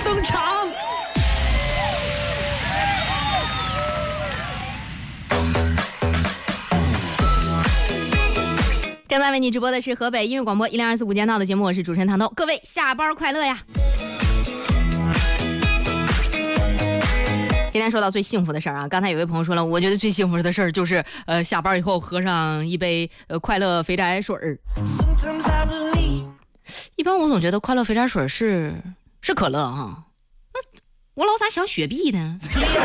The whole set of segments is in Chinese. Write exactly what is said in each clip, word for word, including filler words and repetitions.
登场。 正在为你直播的是河北音乐广播一零二四午间套的节目，我是主持人唐豆，各位下班快乐呀！今天说到最幸福的事儿啊，刚才有位朋友说了，我觉得最幸福的事儿就是呃下班以后喝上一杯呃快乐肥宅水儿。一般我总觉得快乐肥宅水是是可乐哈，那我老咋想雪碧呢？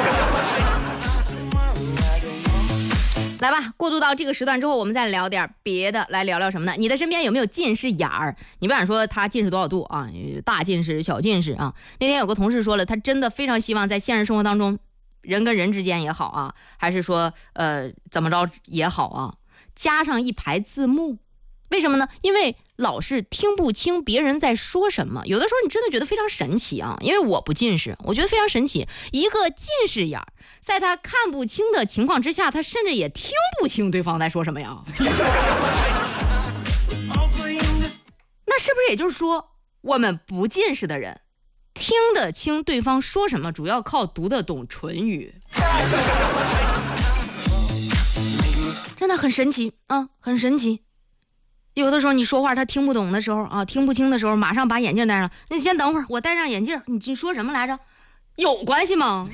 来吧，过渡到这个时段之后，我们再聊点别的，来聊聊什么呢？你的身边有没有近视眼儿？你不想说他近视多少度啊？大近视、小近视啊？那天有个同事说了，他真的非常希望在现实生活当中，人跟人之间也好啊，还是说呃怎么着也好啊，加上一排字幕。为什么呢？因为老是听不清别人在说什么，有的时候你真的觉得非常神奇啊！因为我不近视，我觉得非常神奇。一个近视眼，在他看不清的情况之下，他甚至也听不清对方在说什么呀。那是不是也就是说，我们不近视的人听得清对方说什么，主要靠读得懂唇语？真的很神奇啊，很神奇。有的时候你说话他听不懂的时候啊，听不清的时候，马上把眼镜戴上。你先等会儿，我戴上眼镜，你你说什么来着？有关系吗？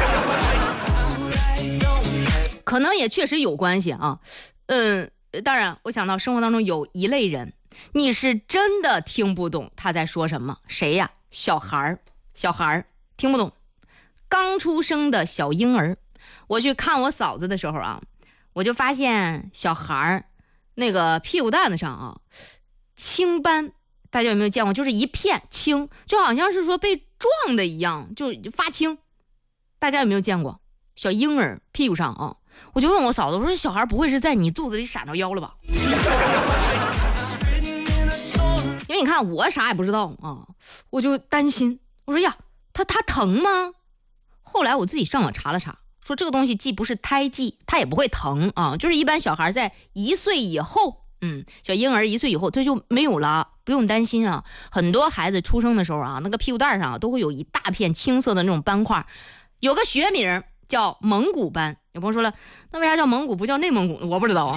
可能也确实有关系啊。嗯，当然，我想到生活当中有一类人，你是真的听不懂他在说什么。谁呀？小孩儿，小孩儿听不懂，刚出生的小婴儿。我去看我嫂子的时候啊，我就发现小孩儿。那个屁股蛋子上啊，青斑，大家有没有见过？就是一片青，就好像是说被撞的一样，就发青。大家有没有见过？小婴儿屁股上啊，我就问我嫂子，我说小孩不会是在你肚子里闪着腰了吧？因为你看我啥也不知道啊，我就担心，我说呀，他他疼吗？后来我自己上网查了查。说这个东西既不是胎记，它也不会疼啊，就是一般小孩在一岁以后，嗯，小婴儿一岁以后这就没有了，不用担心啊。很多孩子出生的时候啊，那个屁股蛋上、啊、都会有一大片青色的那种斑块，有个学名叫蒙古斑。有朋友说了，那为啥叫蒙古不叫内蒙古？我不知道啊。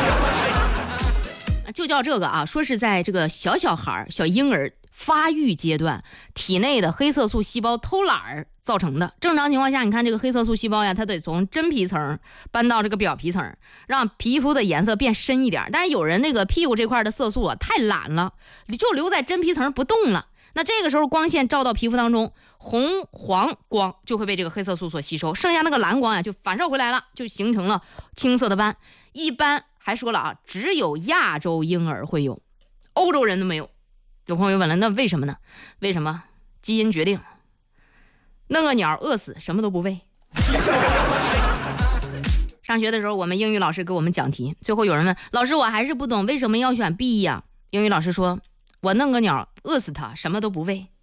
就叫这个啊，说是在这个小小孩、小婴儿发育阶段，体内的黑色素细胞偷懒儿造成的。正常情况下，你看这个黑色素细胞呀，它得从真皮层搬到这个表皮层，让皮肤的颜色变深一点。但是有人那个屁股这块的色素啊太懒了，就留在真皮层不动了。那这个时候光线照到皮肤当中，红黄光就会被这个黑色素所吸收，剩下那个蓝光呀就反射回来了，就形成了青色的斑。一般还说了啊，只有亚洲婴儿会有，欧洲人都没有。有朋友问了，那为什么呢？为什么？基因决定。弄个鸟饿死，什么都不喂。上学的时候，我们英语老师给我们讲题，最后有人问老师，我还是不懂为什么要选 B 呀？英语老师说，我弄个鸟饿死它，什么都不喂。